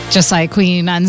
Josiah Queen on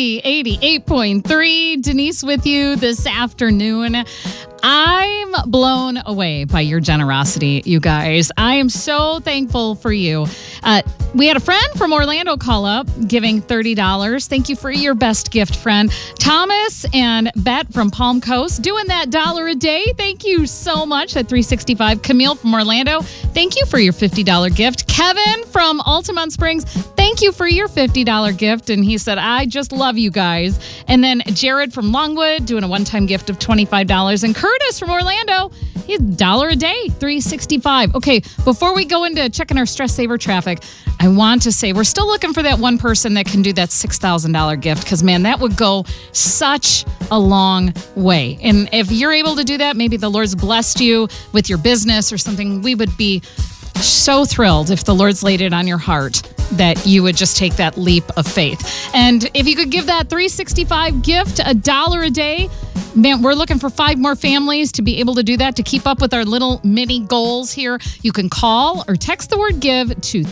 Z88.3. Denise with you this afternoon. I'm blown away by your generosity, you guys. I am so thankful for you. We had a friend from Orlando call up giving $30. Thank you for your best gift, friend. Thomas and Bet from Palm Coast doing that $1 a day. Thank you so much at 365. Camille from Orlando, thank you for your $50 gift. Kevin from Altamont Springs, thank you for your $50 gift. And he said, I just love you guys. And then Jared from Longwood doing a one-time gift of $25. And Curtis from Orlando, he's $1 a day, $365. Okay, before we go into checking our Stress Saver traffic, I want to say we're still looking for that one person that can do that $6,000 gift because, man, that would go such a long way. And if you're able to do that, maybe the Lord's blessed you with your business or something, we would be so thrilled if the Lord's laid it on your heart that you would just take that leap of faith. And if you could give that $365 gift, $1 a day, man, we're looking for 5 more families to be able to do that, to keep up with our little mini goals here. You can call or text the word give to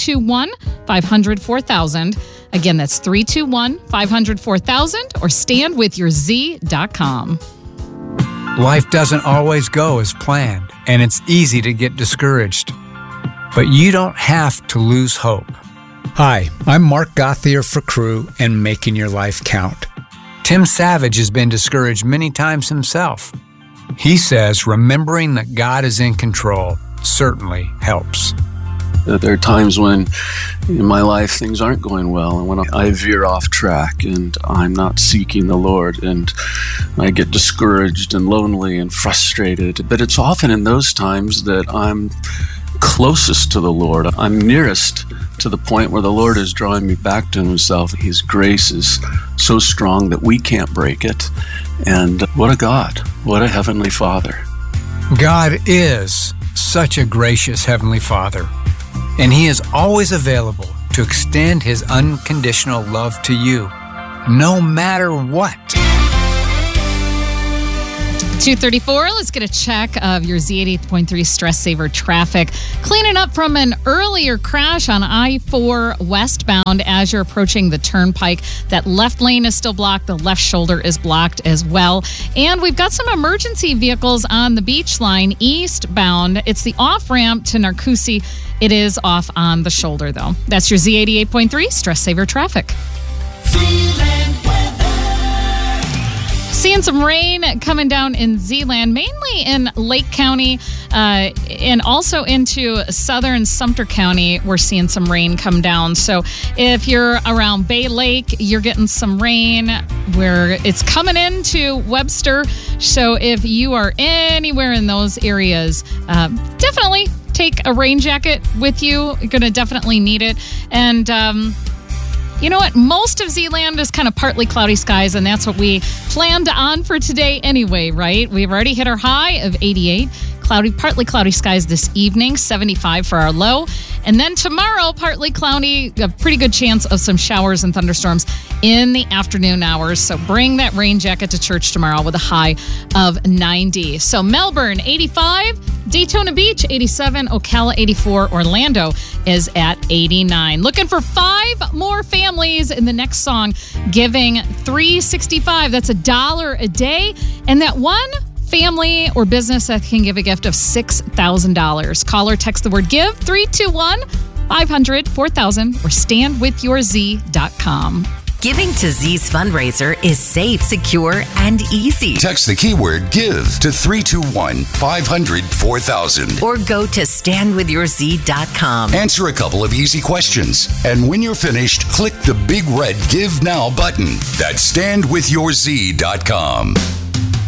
321-500-4000. Again, that's 321-500-4000 or standwithyourz.com. Life doesn't always go as planned, and it's easy to get discouraged. But you don't have to lose hope. Hi, I'm Mark Gauthier for Crew and Making Your Life Count. Tim Savage has been discouraged many times himself. He says remembering that God is in control certainly helps. There are times when in my life things aren't going well and when I veer off track and I'm not seeking the Lord and I get discouraged and lonely and frustrated. But it's often in those times that I'm closest to the Lord. I'm nearest to the point where the Lord is drawing me back to himself. His grace is so strong that we can't break it. And what a God, what a Heavenly Father. God is such a gracious Heavenly Father, and He is always available to extend His unconditional love to you, no matter what. 234, let's get a check of your Z88.3 Stress Saver traffic. Cleaning up from an earlier crash on I-4 westbound as you're approaching the turnpike. That left lane is still blocked. The left shoulder is blocked as well. And we've got some emergency vehicles on the beach line eastbound. It's the off-ramp to Narcoossee. It is off on the shoulder, though. That's your Z88.3 Stress Saver traffic. Seeing some rain coming down in Zeeland, mainly in Lake County and also into southern Sumter County. We're seeing some rain come down. So if you're around Bay Lake, you're getting some rain where it's coming into Webster. So if you are anywhere in those areas, definitely take a rain jacket with you. You're going to definitely need it. And you know what? Most of Zeeland is kind of partly cloudy skies, and that's what we planned on for today anyway, right? We've already hit our high of 88. Partly cloudy skies this evening, 75 for our low. And then tomorrow, partly cloudy, a pretty good chance of some showers and thunderstorms in the afternoon hours. So bring that rain jacket to church tomorrow with a high of 90. So Melbourne, 85. Daytona Beach, 87. Ocala, 84. Orlando is at 89. Looking for 5 more families in the next song, giving $365. That's $1 a day. And that one family or business that can give a gift of $6,000. Call or text the word give, 321-500-4000 or standwithyourz.com. Giving to Z's fundraiser is safe, secure, and easy. Text the keyword GIVE to 321-500-4000. Or go to standwithyourz.com. Answer a couple of easy questions. And when you're finished, click the big red Give Now button. That's standwithyourz.com.